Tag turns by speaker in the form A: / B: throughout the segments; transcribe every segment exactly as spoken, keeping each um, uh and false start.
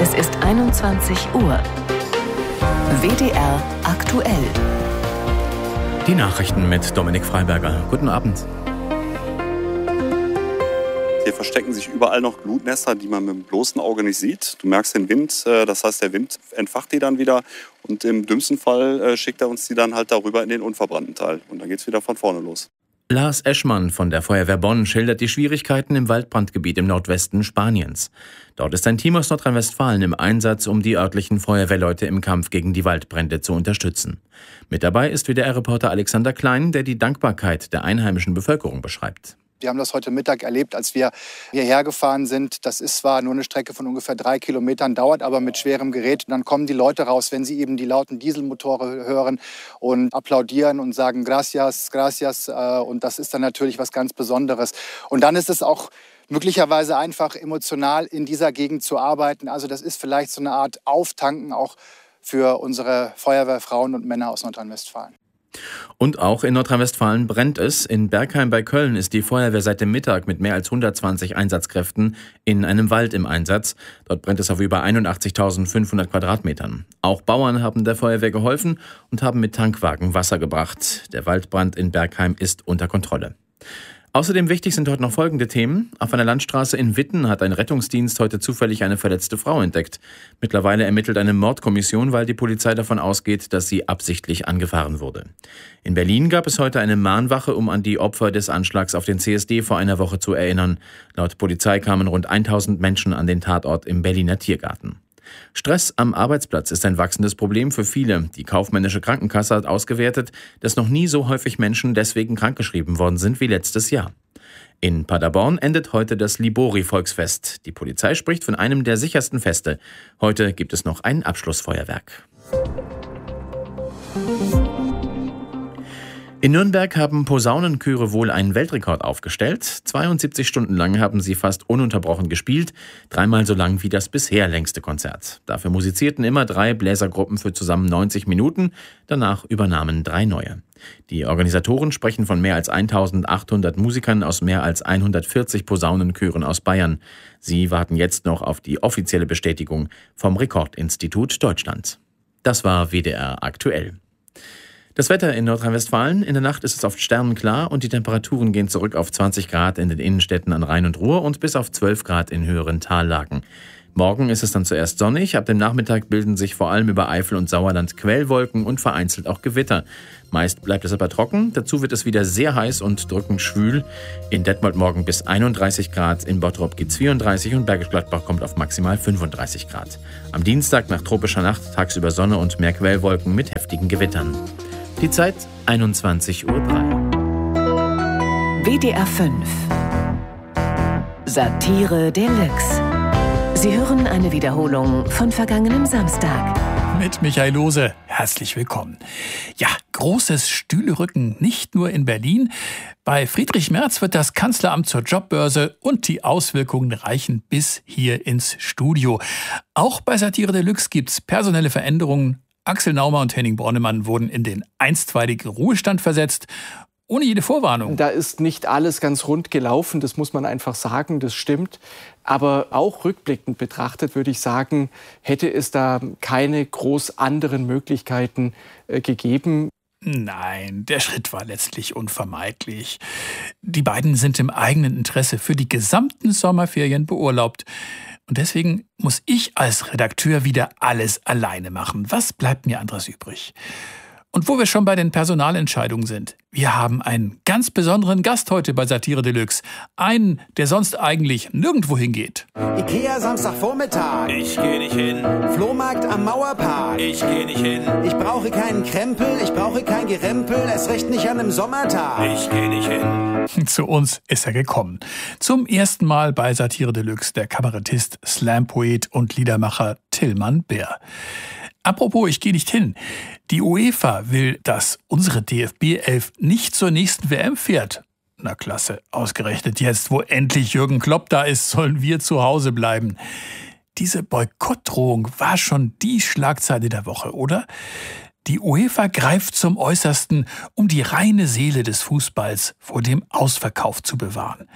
A: Es ist einundzwanzig Uhr. W D R aktuell.
B: Die Nachrichten mit Dominik Freiberger. Guten Abend.
C: Hier verstecken sich überall noch Glutnester, die man mit dem bloßen Auge nicht sieht. Du merkst den Wind, das heißt, der Wind entfacht die dann wieder. Und im dümmsten Fall schickt er uns die dann halt darüber in den unverbrannten Teil. Und dann geht es wieder von vorne los.
B: Lars Eschmann von der Feuerwehr Bonn schildert die Schwierigkeiten im Waldbrandgebiet im Nordwesten Spaniens. Dort ist ein Team aus Nordrhein-Westfalen im Einsatz, um die örtlichen Feuerwehrleute im Kampf gegen die Waldbrände zu unterstützen. Mit dabei ist W D R-Reporter Alexander Klein, der die Dankbarkeit der einheimischen Bevölkerung beschreibt.
D: Wir haben das heute Mittag erlebt, als wir hierher gefahren sind. Das ist zwar nur eine Strecke von ungefähr drei Kilometern, dauert aber mit schwerem Gerät. Und dann kommen die Leute raus, wenn sie eben die lauten Dieselmotore hören und applaudieren und sagen Gracias, Gracias. Und das ist dann natürlich was ganz Besonderes. Und dann ist es auch möglicherweise einfach emotional in dieser Gegend zu arbeiten. Also das ist vielleicht so eine Art Auftanken auch für unsere Feuerwehrfrauen und Männer aus Nordrhein-Westfalen.
B: Und auch in Nordrhein-Westfalen brennt es. In Bergheim bei Köln ist die Feuerwehr seit dem Mittag mit mehr als hundertzwanzig Einsatzkräften in einem Wald im Einsatz. Dort brennt es auf über einundachtzigtausendfünfhundert Quadratmetern. Auch Bauern haben der Feuerwehr geholfen und haben mit Tankwagen Wasser gebracht. Der Waldbrand in Bergheim ist unter Kontrolle. Außerdem wichtig sind heute noch folgende Themen. Auf einer Landstraße in Witten hat ein Rettungsdienst heute zufällig eine verletzte Frau entdeckt. Mittlerweile ermittelt eine Mordkommission, weil die Polizei davon ausgeht, dass sie absichtlich angefahren wurde. In Berlin gab es heute eine Mahnwache, um an die Opfer des Anschlags auf den C S D vor einer Woche zu erinnern. Laut Polizei kamen rund tausend Menschen an den Tatort im Berliner Tiergarten. Stress am Arbeitsplatz ist ein wachsendes Problem für viele. Die kaufmännische Krankenkasse hat ausgewertet, dass noch nie so häufig Menschen deswegen krankgeschrieben worden sind wie letztes Jahr. In Paderborn endet heute das Libori-Volksfest. Die Polizei spricht von einem der sichersten Feste. Heute gibt es noch ein Abschlussfeuerwerk. In Nürnberg haben Posaunenchöre wohl einen Weltrekord aufgestellt. zweiundsiebzig Stunden lang haben sie fast ununterbrochen gespielt, dreimal so lang wie das bisher längste Konzert. Dafür musizierten immer drei Bläsergruppen für zusammen neunzig Minuten, danach übernahmen drei neue. Die Organisatoren sprechen von mehr als eintausendachthundert Musikern aus mehr als hundertvierzig Posaunenchören aus Bayern. Sie warten jetzt noch auf die offizielle Bestätigung vom Rekordinstitut Deutschland. Das war W D R aktuell. Das Wetter in Nordrhein-Westfalen. In der Nacht ist es oft sternenklar und die Temperaturen gehen zurück auf zwanzig Grad in den Innenstädten an Rhein und Ruhr und bis auf zwölf Grad in höheren Tallagen. Morgen ist es dann zuerst sonnig. Ab dem Nachmittag bilden sich vor allem über Eifel und Sauerland Quellwolken und vereinzelt auch Gewitter. Meist bleibt es aber trocken. Dazu wird es wieder sehr heiß und drückend schwül. In Detmold morgen bis einunddreißig Grad, in Bottrop geht's vierunddreißig und Bergisch Gladbach kommt auf maximal fünfunddreißig Grad. Am Dienstag nach tropischer Nacht tagsüber Sonne und mehr Quellwolken mit heftigen Gewittern. Die Zeit einundzwanzig Uhr drei.
A: W D R fünf. Satire Deluxe. Sie hören eine Wiederholung von vergangenem Samstag.
E: Mit Michael Lose. Herzlich willkommen. Ja, großes Stühlerücken, nicht nur in Berlin. Bei Friedrich Merz wird das Kanzleramt zur Jobbörse und die Auswirkungen reichen bis hier ins Studio. Auch bei Satire Deluxe gibt's personelle Veränderungen. Axel Naumer und Henning Bornemann wurden in den einstweiligen Ruhestand versetzt, ohne jede Vorwarnung.
F: Da ist nicht alles ganz rund gelaufen, das muss man einfach sagen, das stimmt. Aber auch rückblickend betrachtet würde ich sagen, hätte es da keine groß anderen Möglichkeiten äh, gegeben.
E: Nein, der Schritt war letztlich unvermeidlich. Die beiden sind im eigenen Interesse für die gesamten Sommerferien beurlaubt. Und deswegen muss ich als Redakteur wieder alles alleine machen. Was bleibt mir anderes übrig? Und wo wir schon bei den Personalentscheidungen sind, wir haben einen ganz besonderen Gast heute bei Satire Deluxe. Einen, der sonst eigentlich nirgendwo hingeht.
G: Ikea Samstagvormittag.
H: Ich geh nicht hin.
G: Flohmarkt am Mauerpark.
H: Ich geh nicht hin.
G: Ich brauche keinen Krempel, ich brauche kein Gerempel, erst recht nicht an einem Sommertag.
H: Ich geh nicht hin.
E: Zu uns ist er gekommen. Zum ersten Mal bei Satire Deluxe der Kabarettist, Slampoet und Liedermacher Tillmann Bär. Apropos, ich gehe nicht hin. Die UEFA will, dass unsere D F B elf nicht zur nächsten W M fährt. Na klasse, ausgerechnet jetzt, wo endlich Jürgen Klopp da ist, sollen wir zu Hause bleiben. Diese Boykottdrohung war schon die Schlagzeile der Woche, oder? Die UEFA greift zum Äußersten, um die reine Seele des Fußballs vor dem Ausverkauf zu bewahren.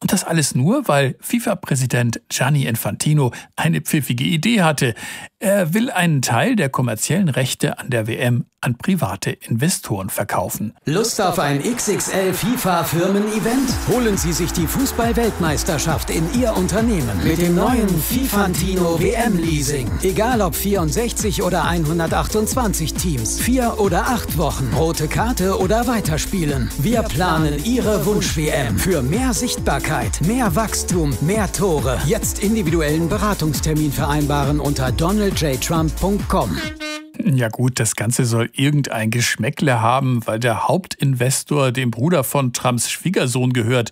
E: Und das alles nur, weil FIFA-Präsident Gianni Infantino eine pfiffige Idee hatte. Er will einen Teil der kommerziellen Rechte an der W M an private Investoren verkaufen.
I: Lust auf ein X X L FIFA-Firmen-Event? Holen Sie sich die Fußball-Weltmeisterschaft in Ihr Unternehmen mit dem neuen Fifantino W M-Leasing. Egal ob vierundsechzig oder hundertachtundzwanzig Teams, vier oder acht Wochen, rote Karte oder weiterspielen. Wir planen Ihre Wunsch-W M für mehr Sichtbarkeit, mehr Wachstum, mehr Tore. Jetzt individuellen Beratungstermin vereinbaren unter donald j trump punkt com.
E: Ja gut, das Ganze soll irgendein Geschmäckle haben, weil der Hauptinvestor dem Bruder von Trumps Schwiegersohn gehört.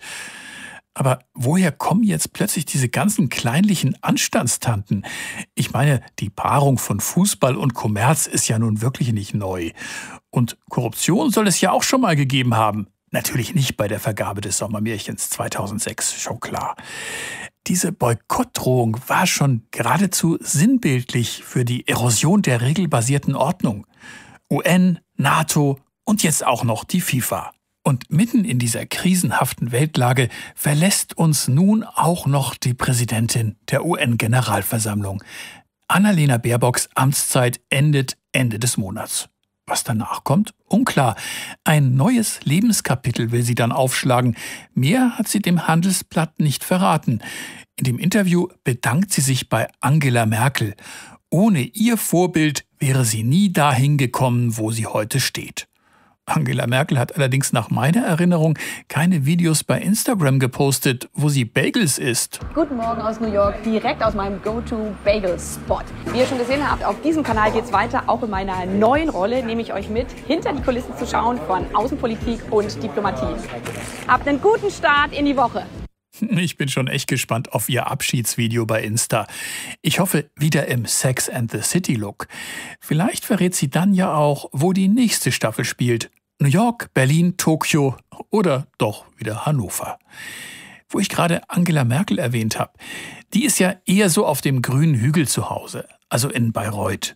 E: Aber woher kommen jetzt plötzlich diese ganzen kleinlichen Anstandstanten? Ich meine, die Paarung von Fußball und Kommerz ist ja nun wirklich nicht neu. Und Korruption soll es ja auch schon mal gegeben haben. Natürlich nicht bei der Vergabe des Sommermärchens zweitausendsechs, schon klar. Diese Boykottdrohung war schon geradezu sinnbildlich für die Erosion der regelbasierten Ordnung. U N, NATO und jetzt auch noch die FIFA. Und mitten in dieser krisenhaften Weltlage verlässt uns nun auch noch die Präsidentin der U N-Generalversammlung. Annalena Baerbocks Amtszeit endet Ende des Monats. Was danach kommt? Unklar. Ein neues Lebenskapitel will sie dann aufschlagen. Mehr hat sie dem Handelsblatt nicht verraten. In dem Interview bedankt sie sich bei Angela Merkel. Ohne ihr Vorbild wäre sie nie dahin gekommen, wo sie heute steht. Angela Merkel hat allerdings nach meiner Erinnerung keine Videos bei Instagram gepostet, wo sie Bagels isst.
J: Guten Morgen aus New York, direkt aus meinem Go-To-Bagel-Spot. Wie ihr schon gesehen habt, auf diesem Kanal geht es weiter. Auch in meiner neuen Rolle nehme ich euch mit, hinter die Kulissen zu schauen von Außenpolitik und Diplomatie. Habt einen guten Start in die Woche.
E: Ich bin schon echt gespannt auf ihr Abschiedsvideo bei Insta. Ich hoffe, wieder im Sex and the City Look. Vielleicht verrät sie dann ja auch, wo die nächste Staffel spielt. New York, Berlin, Tokio oder doch wieder Hannover. Wo ich gerade Angela Merkel erwähnt habe, die ist ja eher so auf dem grünen Hügel zu Hause, also in Bayreuth.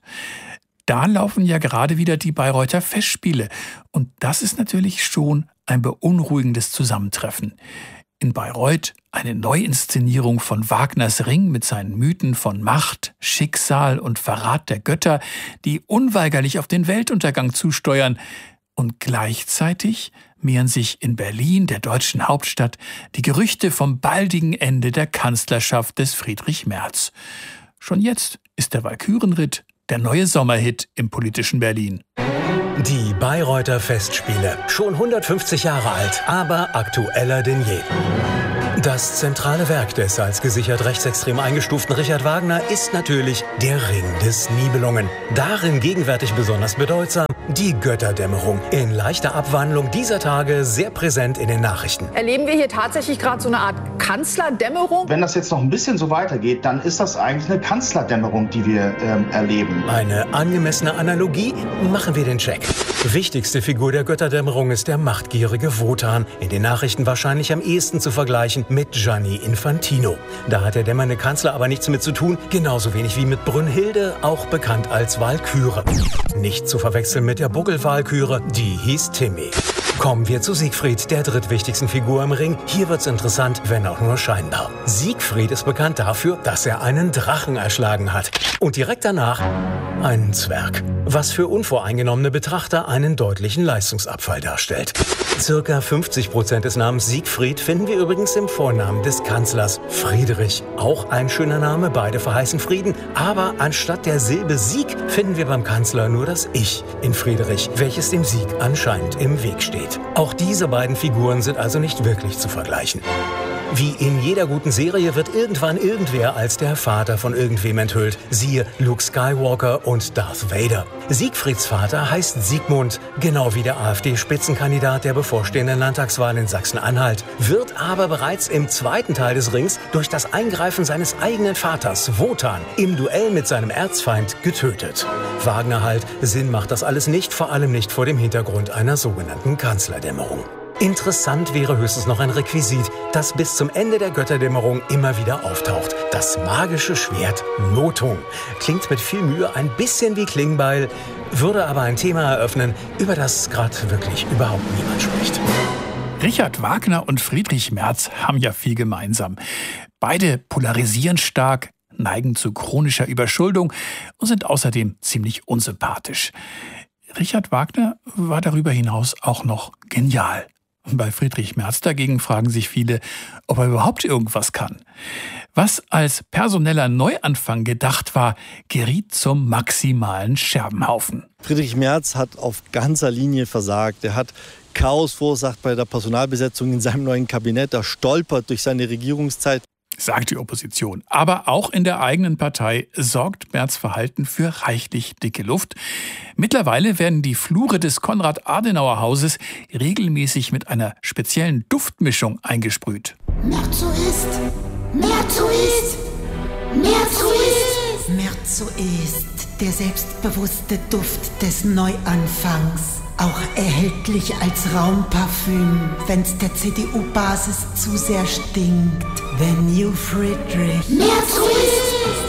E: Da laufen ja gerade wieder die Bayreuther Festspiele. Und das ist natürlich schon ein beunruhigendes Zusammentreffen. In Bayreuth eine Neuinszenierung von Wagners Ring mit seinen Mythen von Macht, Schicksal und Verrat der Götter, die unweigerlich auf den Weltuntergang zusteuern. Und gleichzeitig mehren sich in Berlin, der deutschen Hauptstadt, die Gerüchte vom baldigen Ende der Kanzlerschaft des Friedrich Merz. Schon jetzt ist der Walkürenritt der neue Sommerhit im politischen Berlin.
K: Die Bayreuther Festspiele, schon hundertfünfzig Jahre alt, aber aktueller denn je. Das zentrale Werk des als gesichert rechtsextrem eingestuften Richard Wagner ist natürlich der Ring des Nibelungen. Darin gegenwärtig besonders bedeutsam die Götterdämmerung. In leichter Abwandlung dieser Tage sehr präsent in den Nachrichten.
L: Erleben wir hier tatsächlich gerade so eine Art Kanzlerdämmerung?
M: Wenn das jetzt noch ein bisschen so weitergeht, dann ist das eigentlich eine Kanzlerdämmerung, die wir ähm, erleben.
K: Eine angemessene Analogie? Machen wir den Check. Wichtigste Figur der Götterdämmerung ist der machtgierige Wotan, in den Nachrichten wahrscheinlich am ehesten zu vergleichen mit Gianni Infantino. Da hat der dämmernde Kanzler aber nichts mit zu tun, genauso wenig wie mit Brünnhilde, auch bekannt als Walküre. Nicht zu verwechseln mit der Buckelwalküre, die hieß Timmy. Kommen wir zu Siegfried, der drittwichtigsten Figur im Ring. Hier wird's interessant, wenn auch nur scheinbar. Siegfried ist bekannt dafür, dass er einen Drachen erschlagen hat. Und direkt danach einen Zwerg. Was für unvoreingenommene Betrachter einen deutlichen Leistungsabfall darstellt. Circa fünfzig Prozent des Namens Siegfried finden wir übrigens im Vornamen des Kanzlers. Friedrich, auch ein schöner Name, beide verheißen Frieden. Aber anstatt der Silbe Sieg finden wir beim Kanzler nur das Ich in Friedrich, welches dem Sieg anscheinend im Weg steht. Auch diese beiden Figuren sind also nicht wirklich zu vergleichen. Wie in jeder guten Serie wird irgendwann irgendwer als der Vater von irgendwem enthüllt. Siehe Luke Skywalker und Darth Vader. Siegfrieds Vater heißt Siegmund, genau wie der AfD-Spitzenkandidat der bevorstehenden Landtagswahl in Sachsen-Anhalt, wird aber bereits im zweiten Teil des Rings durch das Eingreifen seines eigenen Vaters, Wotan, im Duell mit seinem Erzfeind getötet. Wagner halt, Sinn macht das alles nicht, vor allem nicht vor dem Hintergrund einer sogenannten Kanzlerdämmerung. Interessant wäre höchstens noch ein Requisit, das bis zum Ende der Götterdämmerung immer wieder auftaucht. Das magische Schwert Notung. Klingt mit viel Mühe ein bisschen wie Klingbeil, würde aber ein Thema eröffnen, über das gerade wirklich überhaupt niemand spricht.
E: Richard Wagner und Friedrich Merz haben ja viel gemeinsam. Beide polarisieren stark, neigen zu chronischer Überschuldung und sind außerdem ziemlich unsympathisch. Richard Wagner war darüber hinaus auch noch genial. Bei Friedrich Merz dagegen fragen sich viele, ob er überhaupt irgendwas kann. Was als personeller Neuanfang gedacht war, geriet zum maximalen Scherbenhaufen.
N: Friedrich Merz hat auf ganzer Linie versagt. Er hat Chaos verursacht bei der Personalbesetzung in seinem neuen Kabinett. Er stolpert durch seine Regierungszeit.
E: Sagt die Opposition. Aber auch in der eigenen Partei sorgt Merz' Verhalten für reichlich dicke Luft. Mittlerweile werden die Flure des Konrad-Adenauer-Hauses regelmäßig mit einer speziellen Duftmischung eingesprüht.
O: Merzoist, Merzoist, Merzoist. Merzoist, der selbstbewusste Duft des Neuanfangs. Auch erhältlich als Raumparfüm, wenn's der C D U-Basis zu sehr stinkt. The New Friedrich. Merzoist!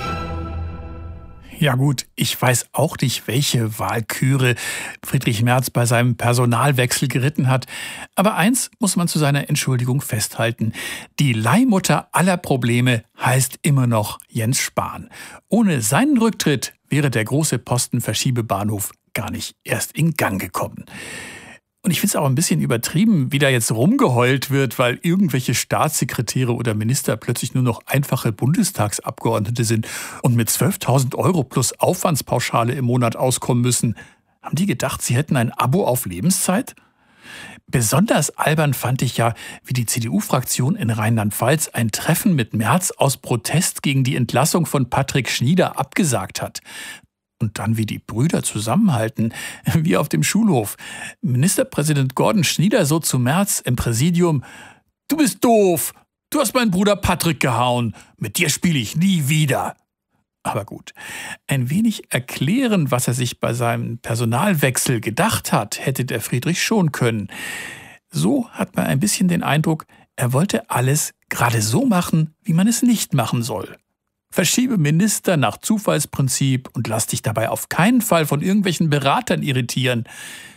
E: Ja gut, ich weiß auch nicht, welche Walküre Friedrich Merz bei seinem Personalwechsel geritten hat. Aber eins muss man zu seiner Entschuldigung festhalten. Die Leihmutter aller Probleme heißt immer noch Jens Spahn. Ohne seinen Rücktritt wäre der große Postenverschiebebahnhof gar nicht erst in Gang gekommen. Und ich finde es auch ein bisschen übertrieben, wie da jetzt rumgeheult wird, weil irgendwelche Staatssekretäre oder Minister plötzlich nur noch einfache Bundestagsabgeordnete sind und mit zwölftausend Euro plus Aufwandspauschale im Monat auskommen müssen. Haben die gedacht, sie hätten ein Abo auf Lebenszeit? Besonders albern fand ich ja, wie die C D U-Fraktion in Rheinland-Pfalz ein Treffen mit Merz aus Protest gegen die Entlassung von Patrick Schnieder abgesagt hat. Und dann wie die Brüder zusammenhalten, wie auf dem Schulhof. Ministerpräsident Gordon Schnieder so zu Merz im Präsidium: Du bist doof, du hast meinen Bruder Patrick gehauen, mit dir spiele ich nie wieder. Aber gut, ein wenig erklären, was er sich bei seinem Personalwechsel gedacht hat, hätte der Friedrich schon können. So hat man ein bisschen den Eindruck, er wollte alles gerade so machen, wie man es nicht machen soll. Verschiebe Minister nach Zufallsprinzip und lass dich dabei auf keinen Fall von irgendwelchen Beratern irritieren.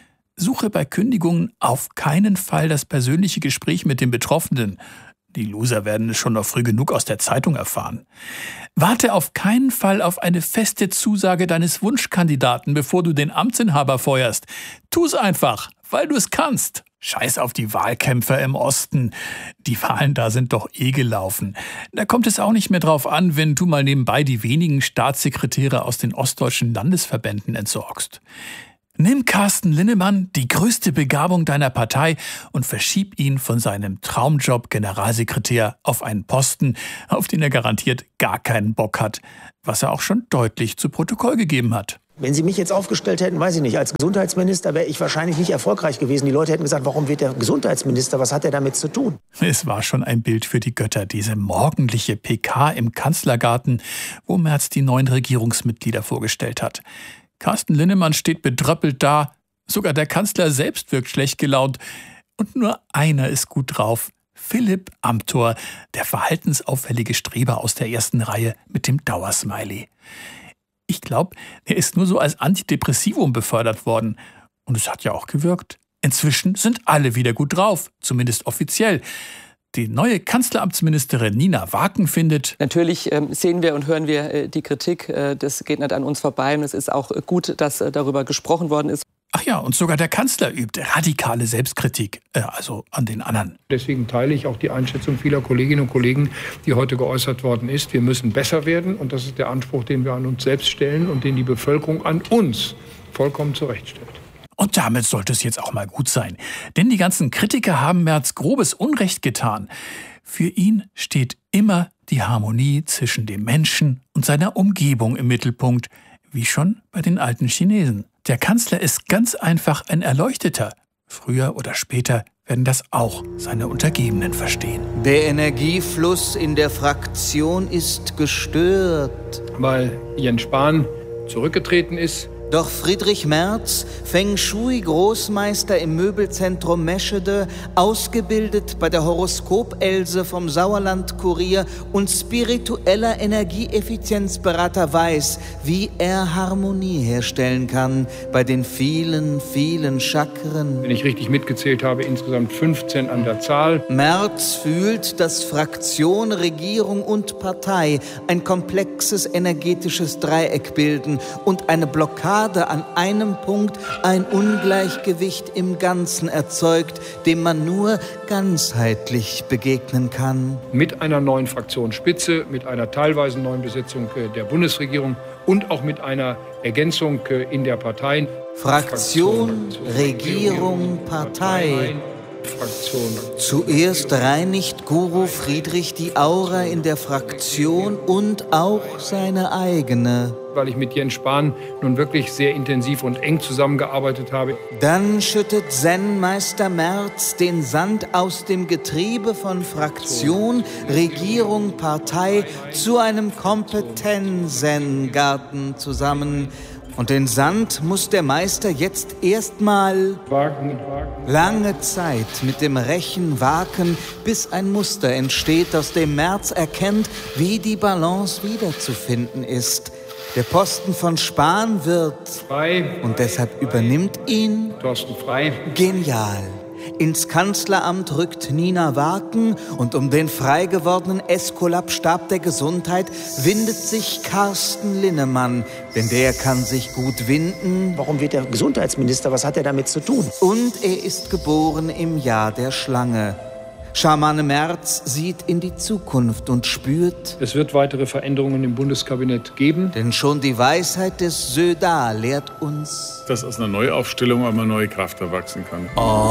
E: Suche bei Kündigungen auf keinen Fall das persönliche Gespräch mit dem Betroffenen. Die Loser werden es schon noch früh genug aus der Zeitung erfahren. Warte auf keinen Fall auf eine feste Zusage deines Wunschkandidaten, bevor du den Amtsinhaber feuerst. Tu's einfach, weil du es kannst. Scheiß auf die Wahlkämpfer im Osten. Die Wahlen da sind doch eh gelaufen. Da kommt es auch nicht mehr drauf an, wenn du mal nebenbei die wenigen Staatssekretäre aus den ostdeutschen Landesverbänden entsorgst. Nimm Carsten Linnemann, die größte Begabung deiner Partei, und verschieb ihn von seinem Traumjob Generalsekretär auf einen Posten, auf den er garantiert gar keinen Bock hat, was er auch schon deutlich zu Protokoll gegeben hat.
P: Wenn Sie mich jetzt aufgestellt hätten, weiß ich nicht, als Gesundheitsminister wäre ich wahrscheinlich nicht erfolgreich gewesen. Die Leute hätten gesagt, warum wird der Gesundheitsminister, was hat er damit zu tun?
E: Es war schon ein Bild für die Götter, diese morgendliche P K im Kanzlergarten, wo Merz die neuen Regierungsmitglieder vorgestellt hat. Carsten Linnemann steht bedröppelt da, sogar der Kanzler selbst wirkt schlecht gelaunt. Und nur einer ist gut drauf: Philipp Amthor, der verhaltensauffällige Streber aus der ersten Reihe mit dem Dauersmiley. Ich glaube, er ist nur so als Antidepressivum befördert worden. Und es hat ja auch gewirkt. Inzwischen sind alle wieder gut drauf, zumindest offiziell. Die neue Kanzleramtsministerin Nina Waken findet:
Q: Natürlich ähm, sehen wir und hören wir äh, die Kritik. Äh, das geht nicht an uns vorbei. Und es ist auch gut, dass äh, darüber gesprochen worden ist.
E: Ach ja, und sogar der Kanzler übt radikale Selbstkritik, äh, also an den anderen.
R: Deswegen teile ich auch die Einschätzung vieler Kolleginnen und Kollegen, die heute geäußert worden ist. Wir müssen besser werden, und das ist der Anspruch, den wir an uns selbst stellen und den die Bevölkerung an uns vollkommen zurechtstellt.
E: Und damit sollte es jetzt auch mal gut sein. Denn die ganzen Kritiker haben Merz grobes Unrecht getan. Für ihn steht immer die Harmonie zwischen dem Menschen und seiner Umgebung im Mittelpunkt, wie schon bei den alten Chinesen. Der Kanzler ist ganz einfach ein Erleuchteter. Früher oder später werden das auch seine Untergebenen verstehen.
G: Der Energiefluss in der Fraktion ist gestört.
R: Weil Jens Spahn zurückgetreten ist,
S: Doch Friedrich Merz, Feng Shui-Großmeister im Möbelzentrum Meschede, ausgebildet bei der Horoskop-Else vom Sauerland-Kurier und spiritueller Energieeffizienzberater, weiß, wie er Harmonie herstellen kann bei den vielen, vielen Chakren.
R: Wenn ich richtig mitgezählt habe, insgesamt fünfzehn an der Zahl.
S: Merz fühlt, dass Fraktion, Regierung und Partei ein komplexes energetisches Dreieck bilden und eine Blockade an einem Punkt ein Ungleichgewicht im Ganzen erzeugt, dem man nur ganzheitlich begegnen kann.
R: Mit einer neuen Fraktionsspitze, mit einer teilweise neuen Besetzung der Bundesregierung und auch mit einer Ergänzung in der Parteien.
S: Fraktion, Regierung, Partei. Zuerst reinigt Guru Friedrich die Aura in der Fraktion und auch seine eigene.
R: Weil ich mit Jens Spahn nun wirklich sehr intensiv und eng zusammengearbeitet habe.
S: Dann schüttet Zen-Meister Merz den Sand aus dem Getriebe von Fraktion, Regierung, Partei zu einem Kompetenz-Zen-Garten zusammen. Und den Sand muss der Meister jetzt erstmal lange Zeit mit dem Rechen waken, bis ein Muster entsteht, aus dem Merz erkennt, wie die Balance wiederzufinden ist. Der Posten von Spahn wird
R: frei
S: und deshalb übernimmt ihn
R: Thorsten Frei.
S: Genial. Ins Kanzleramt rückt Nina Waken und um den frei gewordenen Eskulap-Stab der Gesundheit windet sich Carsten Linnemann. Denn der kann sich gut winden.
P: Warum wird er Gesundheitsminister? Was hat er damit zu tun?
S: Und er ist geboren im Jahr der Schlange. Schamane Merz sieht in die Zukunft und spürt,
R: es wird weitere Veränderungen im Bundeskabinett geben.
S: Denn schon die Weisheit des Söda lehrt uns,
T: dass aus einer Neuaufstellung einmal neue Kraft erwachsen kann.
S: Oh.